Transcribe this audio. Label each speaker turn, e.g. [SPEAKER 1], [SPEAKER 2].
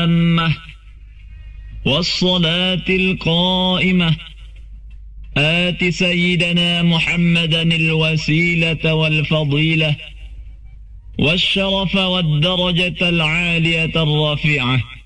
[SPEAKER 1] التامة والصلاة القائمة آت سيدنا محمدا الوسيلة والفضيلة والشرف والدرجة العالية الرافعة